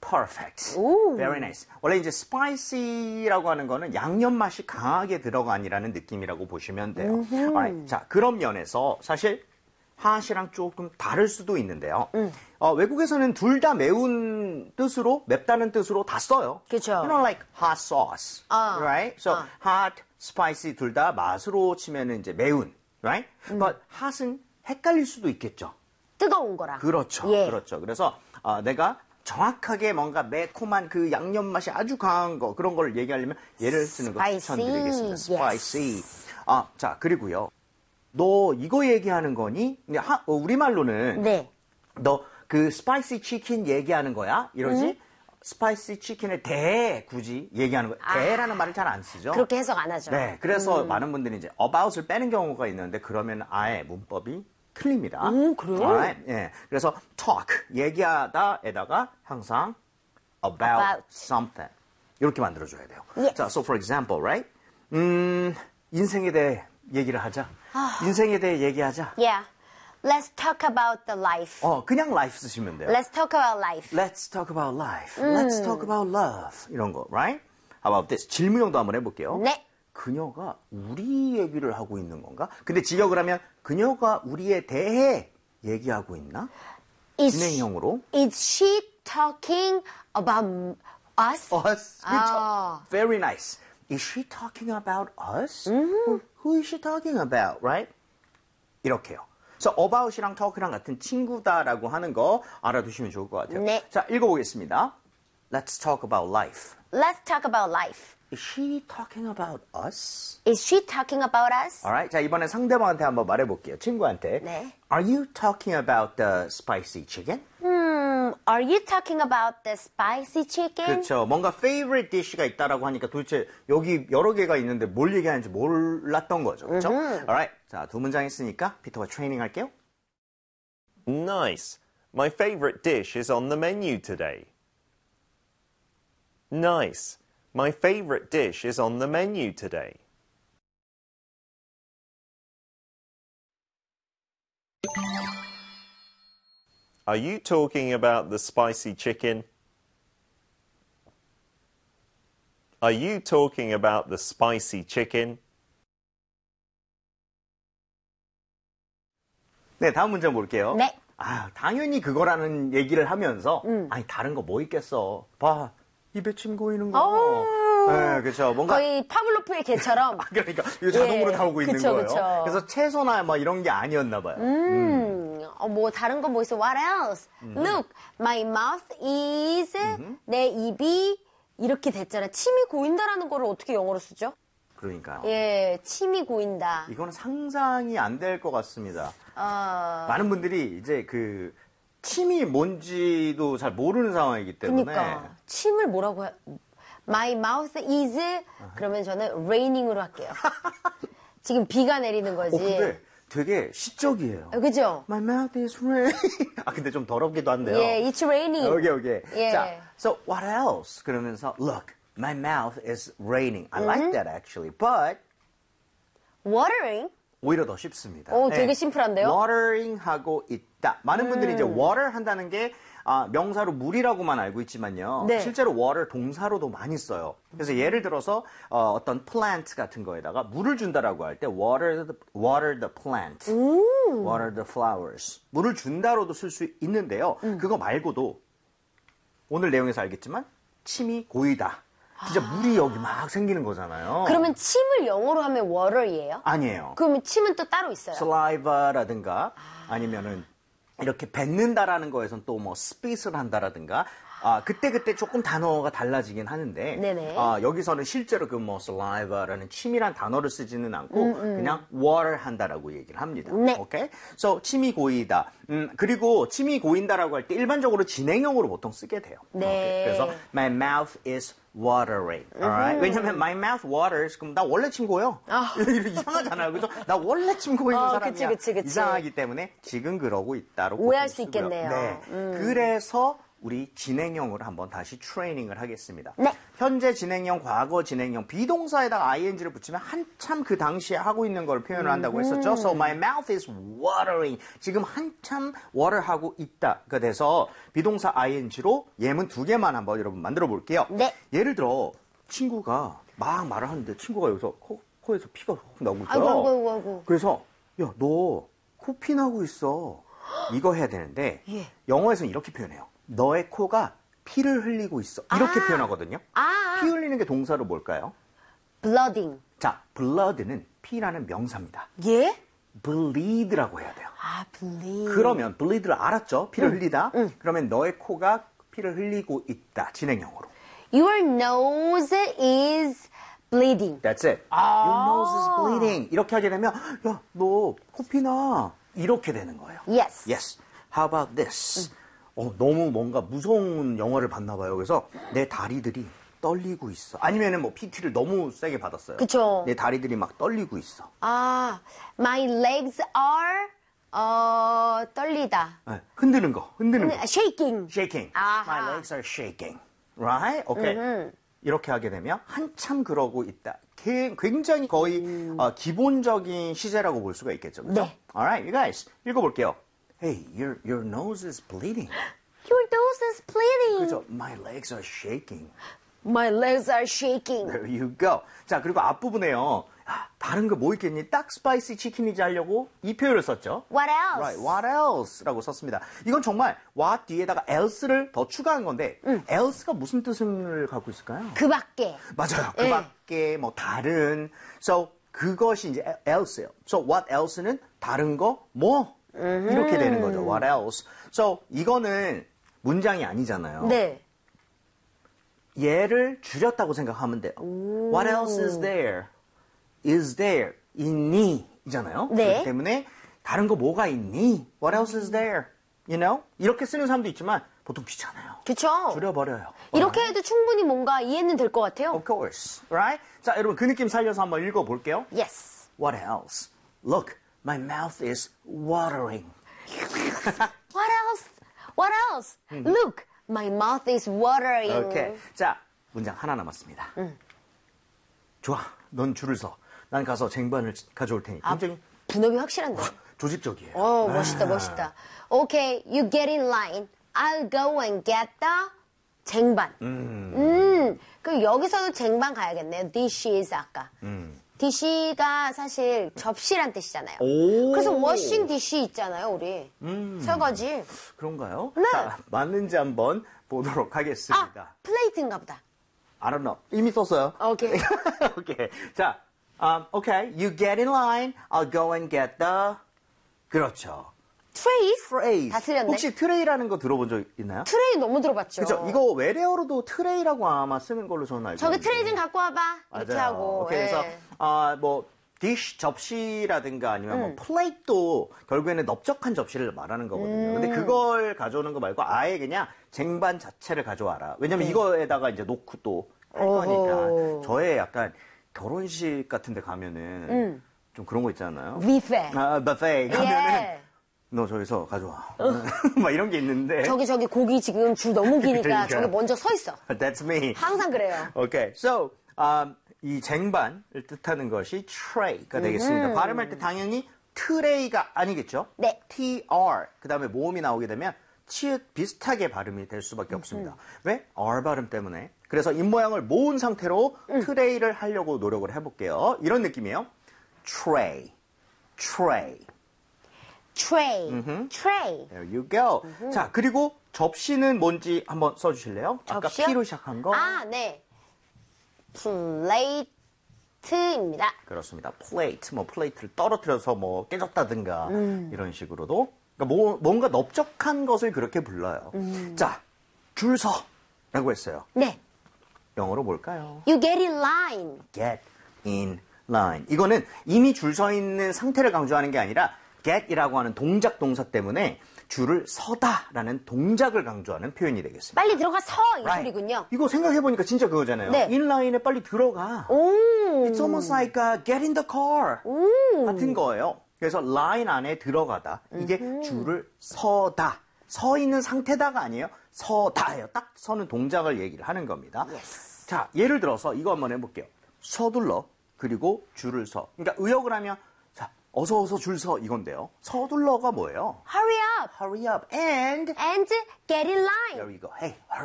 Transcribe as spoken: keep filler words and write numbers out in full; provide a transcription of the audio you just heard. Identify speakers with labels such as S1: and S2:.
S1: perfect.
S2: 오.
S1: Very nice. 원래 이제 spicy라고 하는 거는 양념 맛이 강하게 들어간이라는 느낌이라고 보시면 돼요. Alright. 자, 그런 면에서 사실 hot이랑 조금 다를 수도 있는데요.
S2: 음.
S1: 어, 외국에서는 둘 다 매운 뜻으로, 맵다는 뜻으로 다 써요.
S2: 그쵸.
S1: You know, like hot sauce,
S2: 아.
S1: right? So
S2: 아.
S1: hot, spicy 둘 다 맛으로 치면은 이제 매운, right?
S2: 음.
S1: But hot은 헷갈릴 수도 있겠죠.
S2: 뜨거운 거랑.
S1: 그렇죠,
S2: 예.
S1: 그렇죠. 그래서 어, 내가 정확하게 뭔가 매콤한 그 양념 맛이 아주 강한 거 그런 걸 얘기하려면 얘를 쓰는 거
S2: Spicy.
S1: 추천드리겠습니다.
S2: Yes.
S1: Spicy. 아, 자 그리고요. 너 이거 얘기하는 거니? 하, 어, 우리말로는
S2: 네.
S1: 너 그 스파이시 치킨 얘기하는 거야? 이러지?
S2: 음?
S1: 스파이시 치킨에 대 굳이 얘기하는 거야.
S2: 아.
S1: 대라는 말을 잘 안 쓰죠.
S2: 그렇게 해석 안 하죠.
S1: 네, 그래서
S2: 음.
S1: 많은 분들이 이제 about을 빼는 경우가 있는데 그러면 아예 문법이 틀립니다.
S2: 오, 그래요?
S1: Alright? 예. 그래서 talk 얘기하다에다가 항상 about,
S2: About.
S1: something 이렇게 만들어줘야 돼요.
S2: Yes.
S1: 자, so for example, right? 음, 인생에 대해 얘기를 하자.
S2: 아.
S1: 인생에 대해 얘기하자.
S2: Yeah. Let's talk about the life.
S1: 어, 그냥 life 쓰시면 돼요.
S2: Let's talk about life.
S1: Let's talk about life. Let's talk about love. 이런 거, right? How about this? 질문형도 한번 해볼게요.
S2: 네.
S1: 그녀가 우리 얘기를 하고 있는 건가? 근데 직역을 하면 그녀가 우리에 대해 얘기하고 있나?
S2: Is
S1: 진행형으로.
S2: Is she talking about us?
S1: Us. 그렇죠.
S2: 아.
S1: Very nice. Is she talking about us? Or who is she talking about, right? 이렇게요. So about이랑 talk랑 같은 친구다라고 하는 거 알아두시면 좋을 것 같아요.
S2: 네.
S1: 자, 읽어보겠습니다. Let's talk about life.
S2: Let's talk about life.
S1: Is she talking about us?
S2: Is she talking about us?
S1: Alright. 자, 이번엔 상대방한테 한번 말해볼게요. 친구한테.
S2: 네.
S1: Are you talking about the spicy chicken?
S2: Hmm, are you talking about the spicy chicken?
S1: 그렇죠. 뭔가 favorite dish가 있다라고 하니까 도대체 여기 여러 개가 있는데 뭘 얘기하는지 몰랐던 거죠. 그렇죠? Alright. 자, 두 문장 했으니까 피터가 트레이닝 할게요.
S3: Nice. My favorite dish is on the menu today. Nice. My favorite dish is on the menu today. Are you talking about the spicy chicken? Are you talking about the spicy chicken?
S1: 네, 다음 문장 볼게요.
S2: 네.
S1: 아, 당연히 그거라는 얘기를 하면서
S2: 음.
S1: 아니 다른 거 뭐 있겠어. 봐. 입에 침 고이는 거.
S2: 오.
S1: 네, 그렇죠. 뭔가
S2: 거의 파블로프의 개처럼.
S1: 그러니까 이거 자동으로
S2: 예,
S1: 나오고 있는
S2: 그쵸,
S1: 거예요.
S2: 그쵸.
S1: 그래서 채소나 뭐 이런 게 아니었나 봐요.
S2: 음, 어, 뭐 다른 거 뭐 있어? What else? Look, my mouth is 내 입이 이렇게 됐잖아. 침이 고인다라는 거를 어떻게 영어로 쓰죠?
S1: 그러니까요.
S2: 예, 침이 고인다.
S1: 이거는 상상이 안 될 것 같습니다.
S2: 어,
S1: 많은 분들이 이제 그 침이 뭔지도 잘 모르는 상황이기 때문에
S2: 그러니까 침을 뭐라고 해? My mouth is 그러면 저는 raining으로 할게요. 지금 비가 내리는 거지.
S1: 어, 근데 되게 시적이에요.
S2: 어, 그죠?
S1: My mouth is rain. 아 근데 좀 더럽기도 한데요.
S2: 예, it's raining.
S1: 오케이 오케이.
S2: 예.
S1: 자, so what else? 그러면서 look, my mouth is raining. I like that actually, but
S2: Watering?
S1: 오히려 더 쉽습니다.
S2: 오, 되게 심플한데요?
S1: watering 하고 있다. 많은 분들이 이제 water 한다는 게 아, 명사로 물이라고만 알고 있지만요.
S2: 네.
S1: 실제로 water 동사로도 많이 써요. 그래서 예를 들어서 어, 어떤 plant 같은 거에다가 물을 준다라고 할 때 water the, water the plant, water the flowers. 물을 준다로도 쓸 수 있는데요. 그거 말고도 오늘 내용에서 알겠지만 침이 고이다. 진짜 물이 여기 막 생기는 거잖아요.
S2: 그러면 침을 영어로 하면 water이에요?
S1: 아니에요.
S2: 그러면 침은 또 따로 있어요?
S1: saliva라든가 아니면은 이렇게 뱉는다라는 거에선 또 뭐 spit을 한다라든가 아 그때 그때 조금 단어가 달라지긴 하는데
S2: 네네.
S1: 아 여기서는 실제로 그 뭐 saliva라는 침이란 단어를 쓰지는 않고 그냥 water 한다라고 얘기를 합니다.
S2: 네.
S1: 오케이? So 침이 고이다. 음 그리고 침이 고인다라고 할 때 일반적으로 진행형으로 보통 쓰게 돼요.
S2: 네.
S1: 오케이? 그래서 my mouth is watering. Alright? 왜냐면 my mouth waters 그럼 나 원래 침 고요.
S2: 아.
S1: 이상하잖아요. 그죠? 나 원래 침 고이는
S2: 어,
S1: 사람이야.
S2: 그치, 그치, 그치.
S1: 이상하기 때문에 지금 그러고 있다로
S2: 오해할
S1: 보통
S2: 수
S1: 쓰고요.
S2: 있겠네요.
S1: 네.
S2: 음.
S1: 그래서 우리 진행형으로 한번 다시 트레이닝을 하겠습니다.
S2: 네.
S1: 현재 진행형, 과거 진행형, 비동사에다가 아이엔지를 붙이면 한참 그 당시에 하고 있는 걸 표현을 한다고 했었죠. So my mouth is watering. 지금 한참 water하고 있다가 돼서 비동사 아이엔지로 예문 두 개만 한번 여러분 만들어 볼게요.
S2: 네.
S1: 예를 들어 친구가 막 말을 하는데 친구가 여기서 코, 코에서 피가 확 나오고 있어요.
S2: 아이고, 아이고, 아이고, 아이고.
S1: 그래서 야, 너 코피 나고 있어. 이거 해야 되는데
S2: 예.
S1: 영어에서는 이렇게 표현해요. 너의 코가 피를 흘리고 있어. 이렇게
S2: 아.
S1: 표현하거든요.
S2: 아.
S1: 피 흘리는 게 동사로 뭘까요?
S2: blooding.
S1: 자, blood는 피라는 명사입니다.
S2: 예?
S1: bleed라고 해야 돼요.
S2: 아, bleed.
S1: 그러면 bleed를 알았죠? 피를 흘리다. 그러면 너의 코가 피를 흘리고 있다. 진행형으로.
S2: Your nose is bleeding.
S1: That's it. Your nose is bleeding. 이렇게 하게 되면 야, 너 코피 나. 이렇게 되는 거예요.
S2: Yes.
S1: Yes. How about this? 어, 너무 뭔가 무서운 영화를 봤나 봐요. 그래서 내 다리들이 떨리고 있어. 아니면은 뭐 피티를 너무 세게 받았어요.
S2: 그쵸.
S1: 내 다리들이 막 떨리고 있어.
S2: 아, my legs are 어 떨리다.
S1: 네, 흔드는 거, 흔드는 거.
S2: shaking.
S1: Shaking.
S2: 아하.
S1: My legs are shaking. Right? Okay. 이렇게 하게 되면 한참 그러고 있다. 게- 굉장히 거의 어, 기본적인 시제라고 볼 수가 있겠죠. 그죠?
S2: 네.
S1: Alright, you guys 읽어볼게요. Hey, your your nose is bleeding.
S2: Your nose is bleeding.
S1: 그죠? My legs are shaking.
S2: My legs are shaking.
S1: There you go. 자, 그리고 앞부분에요. 아, 다른 거 뭐 있겠니? 딱 스파이시 치킨이지 하려고 이 표현을 썼죠.
S2: What else?
S1: Right, what else?라고 썼습니다. 이건 정말 what 뒤에다가 else를 더 추가한 건데 else가 무슨 뜻을 갖고 있을까요?
S2: 그 밖에.
S1: 맞아요. 그
S2: 네.
S1: 밖에 뭐 다른. So 그것이 이제 else예요. So what else는 다른 거 뭐? 이렇게 되는 거죠. What else? So 이거는 문장이 아니잖아요.
S2: 네.
S1: 얘를 줄였다고 생각하면 돼요. What else is there? Is there? 있니? 이잖아요.
S2: 네.
S1: 그렇기 때문에 다른 거 뭐가 있니? What else is there? You know? 이렇게 쓰는 사람도 있지만 보통 귀찮아요.
S2: 그쵸?
S1: 줄여버려요.
S2: 이렇게 해도 충분히 뭔가 이해는 될 것 같아요.
S1: Of course. Right? 자, 여러분 그 느낌 살려서 한번 읽어볼게요.
S2: Yes.
S1: What else? Look, my mouth is watering.
S2: What else? What else? Look, my mouth is watering.
S1: 오케이. 자, 문장 하나 남았습니다. 좋아, 넌 줄을 서. 난 가서 쟁반을 가져올 테니. 굉장히
S2: 분업이 확실한데.
S1: 조직적이에요.
S2: 어, 멋있다,
S1: 아.
S2: 멋있다. Okay, you get in line. I'll go and get the 쟁반. 음. 음. 그럼 여기서도 쟁반 가야겠네요. Dish is 아까.
S1: 음.
S2: dish가 사실 접시란 뜻이잖아요.
S1: 오.
S2: 그래서 washing dish 있잖아요, 우리.
S1: 음.
S2: 설거지.
S1: 그런가요?
S2: 네.
S1: 자, 맞는지 한번 보도록
S2: 아,
S1: 하겠습니다.
S2: 플레이트인가 보다.
S1: I don't know. 이미 썼어요.
S2: 오케이.
S1: 오케이. 자, um, okay. You get in line. I'll go and get the. 그렇죠.
S2: 트레이?
S1: Trays.
S2: 다 틀렸네.
S1: 혹시 트레이라는 거 들어본 적 있나요?
S2: 트레이 너무 들어봤죠.
S1: 그죠? 이거 외래어로도 트레이라고 아마 쓰는 걸로 저는 알고
S2: 저기
S1: 있는데.
S2: 트레이 좀 갖고 와봐. 이렇게
S1: 맞아요.
S2: 하고.
S1: 오케이, 그래서
S2: 예.
S1: 아, 뭐 디쉬 접시라든가 아니면 뭐 플레이트도 결국에는 넓적한 접시를 말하는 거거든요. 근데 그걸 가져오는 거 말고 아예 그냥 쟁반 자체를 가져와라. 왜냐면 이거에다가 이제 놓고 또 할
S2: 어허.
S1: 거니까. 저의 약간 결혼식 같은 데 가면은 좀 그런 거 있잖아요.
S2: 뷔페.
S1: 아, 뷔페 가면은
S2: 예.
S1: 너 저기서 가져와. 막 이런 게 있는데.
S2: 저기 저기 고기 지금 줄 너무 기니까
S1: 그러니까요.
S2: 저기 먼저 서 있어.
S1: That's me.
S2: 항상 그래요.
S1: Okay, so um, 이 쟁반을 뜻하는 것이 tray가 되겠습니다. 발음할 때 당연히 트레이가 아니겠죠?
S2: 네.
S1: tr 그 다음에 모음이 나오게 되면 치읓 비슷하게 발음이 될 수밖에 없습니다. 왜? r 발음 때문에. 그래서 입모양을 모은 상태로 트레이를 하려고 노력을 해볼게요. 이런 느낌이에요. tray, tray.
S2: 트레이. 트레이.
S1: There you go. 자, 그리고 접시는 뭔지 한번 써주실래요? 아까
S2: 접시요?
S1: P로 시작한 거.
S2: 아, 네. 플레이트입니다.
S1: 그렇습니다. 플레이트, 뭐 플레이트를 떨어뜨려서 뭐 깨졌다든가 이런 식으로도 그러니까 뭐, 뭔가 넓적한 것을 그렇게 불러요. 자, 줄 서라고 했어요.
S2: 네.
S1: 영어로 뭘까요?
S2: You get in line.
S1: Get in line. 이거는 이미 줄 서 있는 상태를 강조하는 게 아니라 get이라고 하는 동작 동사 때문에 줄을 서다라는 동작을 강조하는 표현이 되겠습니다.
S2: 빨리 들어가 서! 이
S1: Right.
S2: 소리군요.
S1: 이거 생각해보니까 진짜 그거잖아요.
S2: 네.
S1: 인라인에 빨리 들어가.
S2: 오.
S1: It's almost like uh, get in the car 같은 거예요. 그래서 라인 안에 들어가다. 이게 줄을 서다. 서 있는 상태다가 아니에요. 서다예요. 딱 서는 동작을 얘기를 하는 겁니다.
S2: Yes.
S1: 자, 예를 들어서 이거 한번 해볼게요. 서둘러 그리고 줄을 서. 그러니까 의역을 하면 자, 어서 어서 줄 서 이건데요. 서둘러가 뭐예요?
S2: Hurry up
S1: Hurry up and
S2: and get in
S1: there
S2: line.
S1: we go. Hey,